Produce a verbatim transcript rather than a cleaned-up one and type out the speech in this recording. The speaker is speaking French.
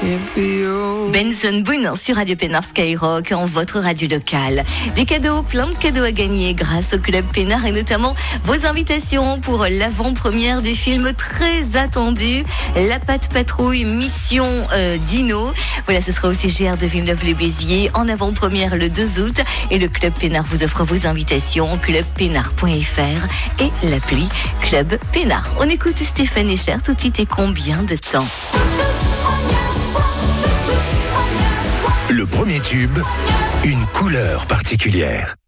Benson Boone sur Radio Pénard Skyrock, en votre radio locale. Des cadeaux, plein de cadeaux à gagner grâce au Club Pénard et notamment vos invitations pour l'avant-première du film très attendu, La Patte Patrouille Mission euh, Dino. Voilà, ce sera au C G R de Villeneuve-les-Béziers en avant-première le deux août et le Club Pénard vous offre vos invitations club pénard point f r et l'appli Club Pénard. On écoute Stéphane Echer tout de suite et combien de temps? Le premier tube, une couleur particulière.